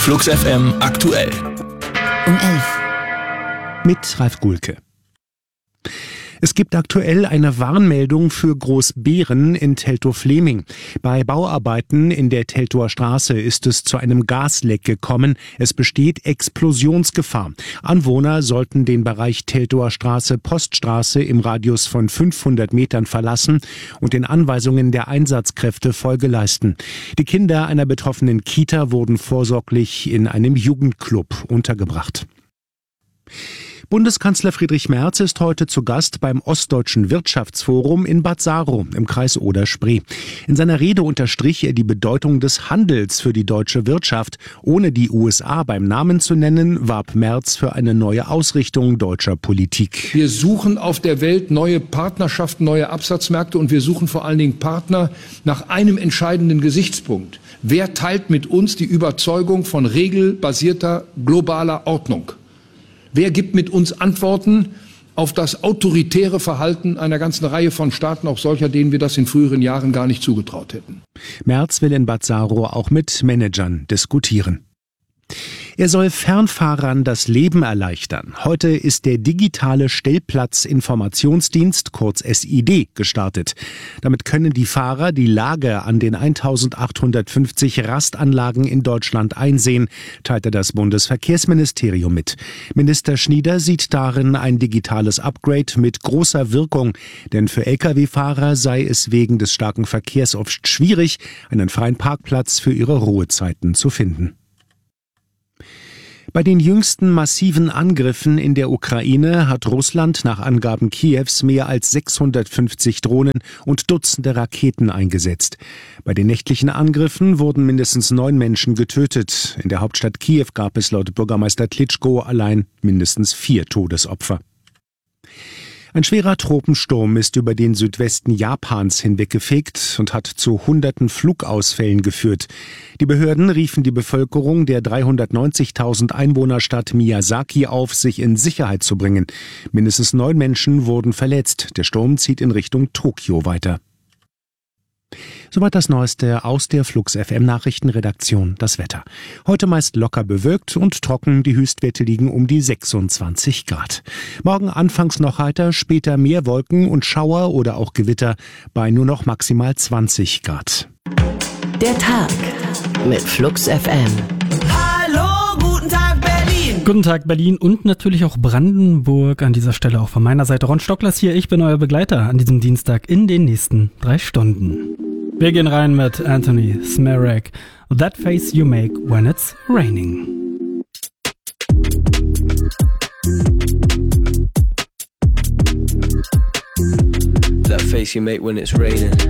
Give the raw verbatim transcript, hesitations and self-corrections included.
Flux F M aktuell. Um elf. Mit Ralf Gulke. Es gibt aktuell eine Warnmeldung für Großbeeren in Teltow-Fleming. Bei Bauarbeiten in der Teltower Straße ist es zu einem Gasleck gekommen. Es besteht Explosionsgefahr. Anwohner sollten den Bereich Teltower Straße Poststraße im Radius von fünfhundert Metern verlassen und den Anweisungen der Einsatzkräfte Folge leisten. Die Kinder einer betroffenen Kita wurden vorsorglich in einem Jugendclub untergebracht. Bundeskanzler Friedrich Merz ist heute zu Gast beim Ostdeutschen Wirtschaftsforum in Bad Saro im Kreis Oder-Spree. In seiner Rede unterstrich er die Bedeutung des Handels für die deutsche Wirtschaft. Ohne die U S A beim Namen zu nennen, warb Merz für eine neue Ausrichtung deutscher Politik. Wir suchen auf der Welt neue Partnerschaften, neue Absatzmärkte und wir suchen vor allen Dingen Partner nach einem entscheidenden Gesichtspunkt. Wer teilt mit uns die Überzeugung von regelbasierter globaler Ordnung? Wer gibt mit uns Antworten auf das autoritäre Verhalten einer ganzen Reihe von Staaten, auch solcher, denen wir das in früheren Jahren gar nicht zugetraut hätten? Merz will in Bad Saro auch mit Managern diskutieren. Er soll Fernfahrern das Leben erleichtern. Heute ist der digitale Stellplatzinformationsdienst, kurz S I D, gestartet. Damit können die Fahrer die Lage an den eintausendachthundertfünfzig Rastanlagen in Deutschland einsehen, teilte das Bundesverkehrsministerium mit. Minister Schnieder sieht darin ein digitales Upgrade mit großer Wirkung, denn für L K W-Fahrer sei es wegen des starken Verkehrs oft schwierig, einen freien Parkplatz für ihre Ruhezeiten zu finden. Bei den jüngsten massiven Angriffen in der Ukraine hat Russland nach Angaben Kiews mehr als sechshundertfünfzig Drohnen und Dutzende Raketen eingesetzt. Bei den nächtlichen Angriffen wurden mindestens neun Menschen getötet. In der Hauptstadt Kiew gab es laut Bürgermeister Klitschko allein mindestens vier Todesopfer. Ein schwerer Tropensturm ist über den Südwesten Japans hinweggefegt und hat zu hunderten Flugausfällen geführt. Die Behörden riefen die Bevölkerung der dreihundertneunzigtausend Einwohnerstadt Miyazaki auf, sich in Sicherheit zu bringen. Mindestens neun Menschen wurden verletzt. Der Sturm zieht in Richtung Tokio weiter. Soweit das Neueste aus der Flux F M Nachrichtenredaktion. Das Wetter. Heute meist locker bewölkt und trocken. Die Höchstwerte liegen um die sechsundzwanzig Grad. Morgen anfangs noch heiter, später mehr Wolken und Schauer oder auch Gewitter bei nur noch maximal zwanzig Grad. Der Tag mit Flux F M. Hallo, guten Tag Berlin. Guten Tag Berlin und natürlich auch Brandenburg. An dieser Stelle auch von meiner Seite Ron Stocklers hier. Ich bin euer Begleiter an diesem Dienstag in den nächsten drei Stunden. Wir gehen rein mit Anthony Smerek. That face you make when it's raining. That face you make when it's raining.